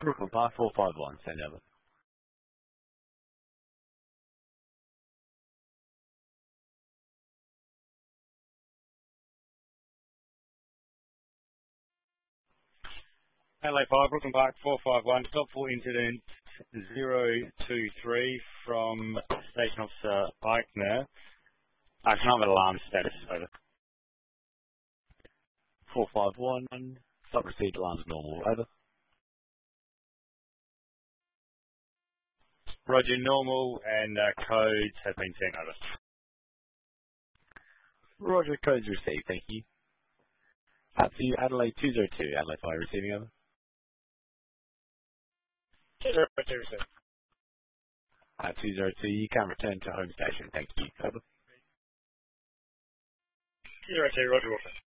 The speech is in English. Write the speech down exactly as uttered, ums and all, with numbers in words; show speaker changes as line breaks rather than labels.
Brooklyn Park four five one, send over.
Adelaide Fire, Brooklyn Park four five one, stop for incident zero two three from Station Officer Eichner. I can have an alarm status, over.
four five one, stop received, alarms normal, over.
Roger, normal, and uh, codes have been sent over.
Roger, codes received, thank you. Out to you, Adelaide two zero two, Adelaide Fire receiving over.
two zero two, sir.
At two zero two, you can return to home station, thank you, over.
two zero two, Roger, Wilson.